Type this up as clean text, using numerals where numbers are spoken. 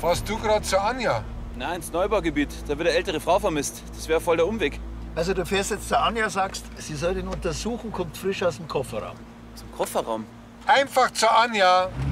Fährst du gerade zur Anja? Nein, ins Neubaugebiet. Da wird eine ältere Frau vermisst. Das wäre voll der Umweg. Also du fährst jetzt zur Anja, sagst, sie soll ihn untersuchen, kommt frisch aus dem Kofferraum. Zum Kofferraum? Einfach zur Anja.